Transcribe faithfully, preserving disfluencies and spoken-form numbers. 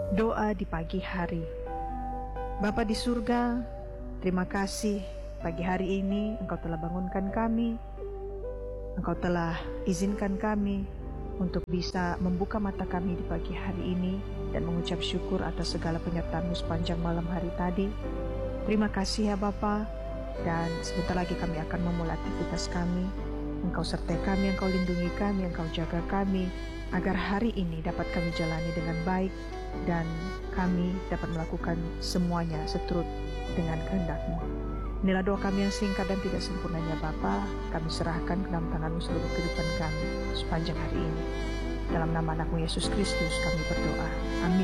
Doa di pagi hari. Bapa di surga, terima kasih pagi hari ini Engkau telah bangunkan kami. Engkau telah izinkan kami untuk bisa membuka mata kami di pagi hari ini dan mengucap syukur atas segala penyertaan-Mu sepanjang malam hari tadi. Terima kasih ya Bapa, dan sebentar lagi kami akan memulai aktivitas kami. Engkau sertai kami, Engkau lindungi kami, Engkau jaga kami, agar hari ini dapat kami jalani dengan baik dan kami dapat melakukan semuanya seturut dengan kehendak-Mu. Inilah doa kami yang singkat dan tidak sempurnanya Bapa. Kami serahkan ke dalam tangan-Mu seluruh kehidupan kami sepanjang hari ini. Dalam nama anak-Mu Yesus Kristus kami berdoa. Amin.